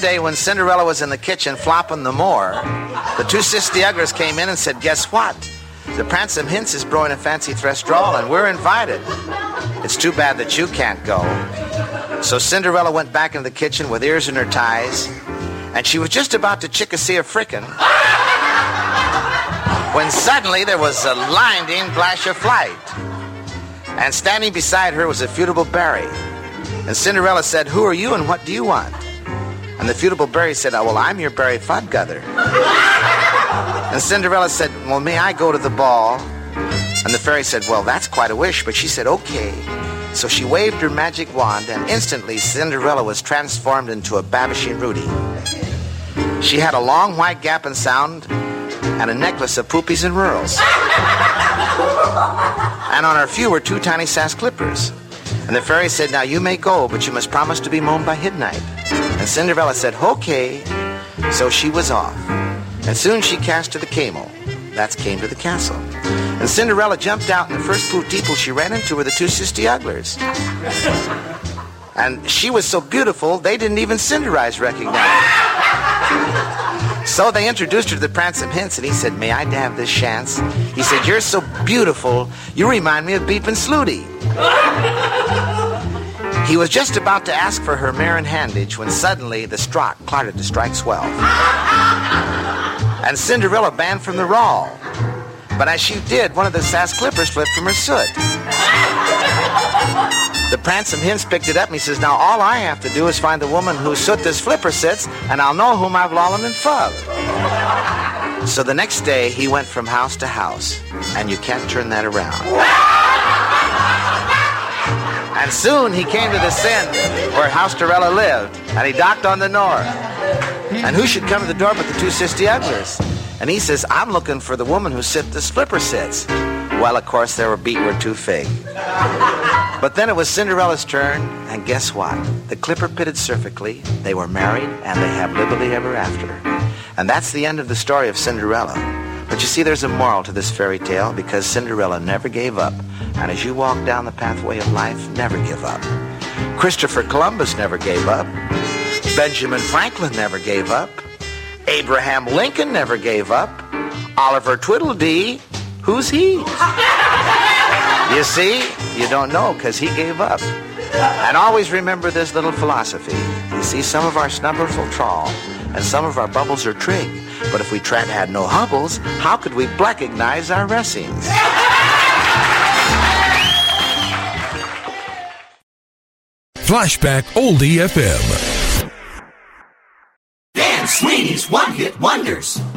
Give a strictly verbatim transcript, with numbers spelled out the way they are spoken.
day when Cinderella was in the kitchen flopping the more, the two Sisti Ugglers came in and said, guess what? The Prancing Hints is brewing a fancy threstrol and we're invited. It's too bad that you can't go. So Cinderella went back into the kitchen with ears in her ties, and she was just about to chickasee a frickin' when suddenly there was a blinding flash of light. And standing beside her was a Futable Berry. And Cinderella said, who are you and what do you want? And the Futable Berry said, oh, well, I'm your Berry Fudguther. And Cinderella said, well, may I go to the ball? And the fairy said, well, that's quite a wish. But she said, okay. So she waved her magic wand, and instantly Cinderella was transformed into a Babishing Rudy. She had a long white gap and sound and a necklace of poopies and rurls. And on her few were two tiny sass clippers. And the fairy said, now you may go, but you must promise to be mown by midnight. And Cinderella said, okay. So she was off. And soon she cast to the camel. That's came to the castle. And Cinderella jumped out, and the first people she ran into were the two Sisti Ugglers. And she was so beautiful, they didn't even Cinderize recognize her. So they introduced her to the Prancing Hints, and he said, may I have this chance? He said, you're so beautiful, you remind me of Beep and Slooty. He was just about to ask for her mare in handage when suddenly the Strock clattered to strike twelve. And Cinderella banned from the rawl. But as she did, one of the sass clippers slipped from her soot. The Prancing Hints picked it up, and he says, now all I have to do is find the woman whose soot this flipper sits, and I'll know whom I've lollen and fubbed. So the next day, he went from house to house, and you can't turn that around. And soon he came to the Sind, where Housterella lived, and he knocked on the door. And who should come to the door but the two Sisti Ugglers? And he says, I'm looking for the woman who sit this flipper sits. Well, of course, they were beat were too fig. But then it was Cinderella's turn, and guess what? The clipper pitted perfectly, they were married, and they have lively ever after. And that's the end of the story of Cinderella. But you see, there's a moral to this fairy tale, because Cinderella never gave up. And as you walk down the pathway of life, never give up. Christopher Columbus never gave up. Benjamin Franklin never gave up. Abraham Lincoln never gave up. Oliver Twiddledee, who's he? You see, you don't know because he gave up. And always remember this little philosophy. You see, some of our snubbers will trawl, and some of our bubbles are trig. But if we tried had no hubbles, how could we blackignize our racings? Flashback Oldie F M. Dan Sweeney's One Hit Wonders.